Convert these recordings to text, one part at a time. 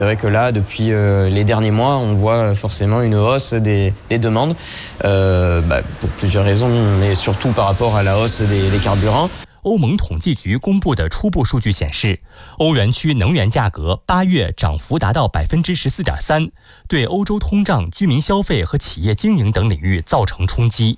C'est vrai que là, depuis les derniers mois, on voit forcément une hausse des demandes, pour plusieurs raisons, mais surtout par rapport à la hausse des carburants。 欧盟统计局公布的初步数据显示，欧元区能源价格8月涨幅达到14.3%，对欧洲通胀、居民消费和企业经营等领域造成冲击。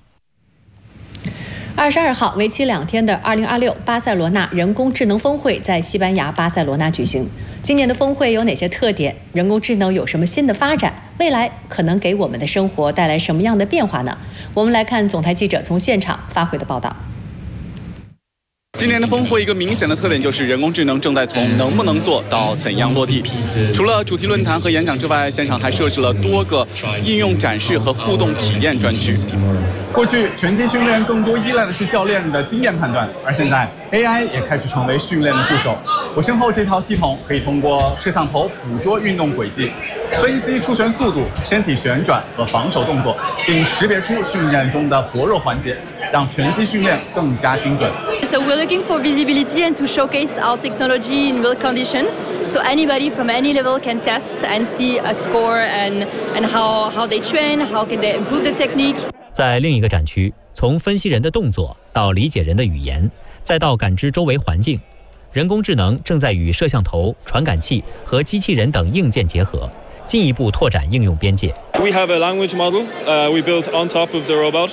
22号，为期2天的2026巴塞罗那人工智能峰会在西班牙巴塞罗那举行。今年的峰会有哪些特点？人工智能有什么新的发展？未来可能给我们的生活带来什么样的变化呢？我们来看总台记者从现场发回的报道。 今年的峰会一个明显的特点就是人工智能正在从能不能做到怎样落地。除了主题论坛和演讲之外，现场还设置了多个应用展示和互动体验专区。过去拳击训练更多依赖的是教练的经验判断，而现在 AI 也开始成为训练的助手。我身后这套系统可以通过摄像头捕捉运动轨迹，分析出拳速度、身体旋转和防守动作，并识别出训练中的薄弱环节，让拳击训练更加精准。 So we're looking for visibility and to showcase our technology in real condition. So anybody from any level can test and see a score and how they train, how can they improve the technique. 在另一个展区，从分析人的动作到理解人的语言，再到感知周围环境，人工智能正在与摄像头、传感器和机器人等硬件结合，进一步拓展应用边界。 We have a language model we built on top of the robot.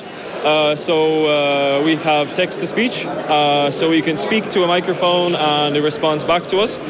So we have text-to-speech, so we can speak to a microphone and it responds back to us.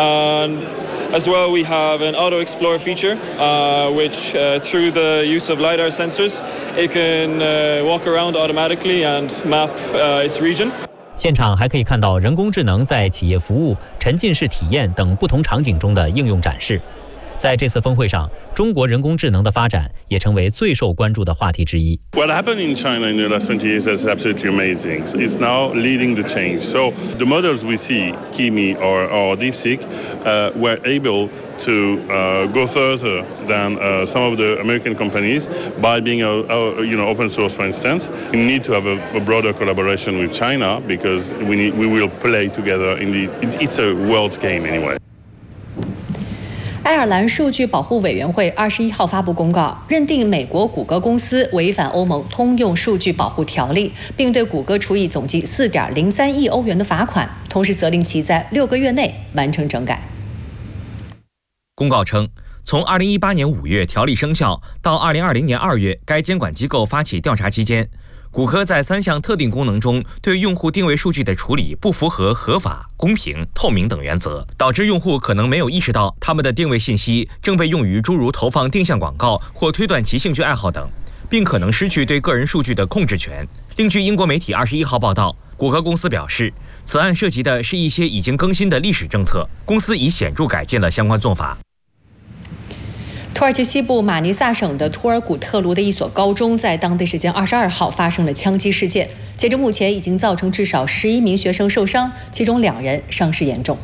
As well, we have an auto-explore feature, which through the use of LiDAR sensors, it can walk around automatically and map its region. 现场还可以看到人工智能在企业服务、沉浸式体验等不同场景中的应用展示。在这次峰会上，中国人工智能的发展也成为最受关注的话题之一。 What happened in China in the last 20 years is absolutely amazing. It's now leading the change. So the models we see, Kimi or DeepSeek, were able to go further than some of the American companies by being open source, for instance. We need to have a broader collaboration with China because we will play together it's a world's game anyway. 爱尔兰数据保护委员会21号发布公告，认定美国谷歌公司违反欧盟通用数据保护条例，并对谷歌处以总计4.03亿欧元的罚款，同时责令其在6个月内完成整改。 公告称，从2018年5月条例生效到2020年2月该监管机构发起调查期间，谷歌在3项特定功能中对用户定位数据的处理不符合合法、公平、透明等原则，导致用户可能没有意识到他们的定位信息正被用于诸如投放定向广告或推断其兴趣爱好等，并可能失去对个人数据的控制权。另据英国媒体21号报道，谷歌公司表示，此案涉及的是一些已经更新的历史政策，公司已显著改进了相关做法。 土耳其西部马尼萨省的图尔古特卢的一所高中在当地时间22号发生了枪击事件，截至目前已经造成至少11名学生受伤，其中2人伤势严重。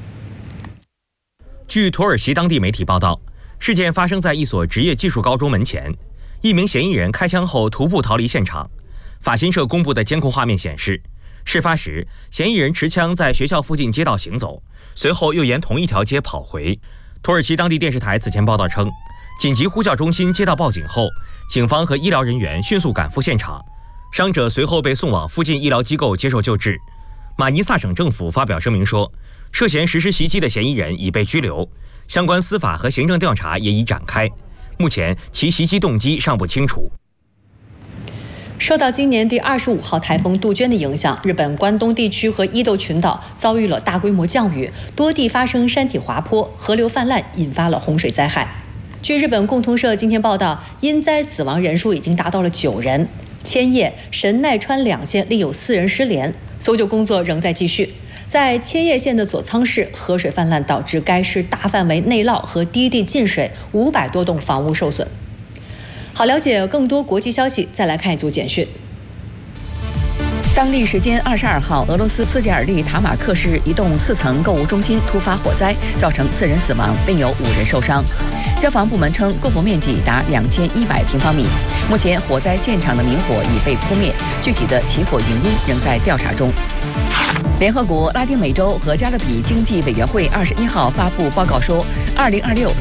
据土耳其当地媒体报道，事件发生在一所职业技术高中门前，一名嫌疑人开枪后徒步逃离现场。法新社公布的监控画面显示，事发时嫌疑人持枪在学校附近街道行走，随后又沿同一条街跑回。土耳其当地电视台此前报道称，紧急呼叫中心接到报警后，警方和医疗人员迅速赶赴现场，伤者随后被送往附近医疗机构接受救治。马尼萨省政府发表声明说，涉嫌实施袭击的嫌疑人已被拘留，相关司法和行政调查也已展开，目前其袭击动机尚不清楚。 受到今年第25号台风杜鹃的影响，日本关东地区和伊豆群岛遭遇了大规模降雨，多地发生山体滑坡、河流泛滥，引发了洪水灾害。据日本共同社今天报道，因灾死亡人数已经达到了9人。千叶、神奈川2县另有4人失联，搜救工作仍在继续。在千叶县的佐仓市，河水泛滥导致该市大范围内涝和低地进水，500多栋房屋受损。好，了解更多国际消息，再来看一组简讯。当地时间22号，俄罗斯斯捷尔利塔马克市一栋4层购物中心突发火灾，造成4人死亡，另有5人受伤。消防部门称，构phòng面积达2100平方米。目前，火灾现场的明火已被扑灭，具体的起火原因仍在调查中。联合国拉丁美洲和加勒比经济委员会21号发布报告说，2026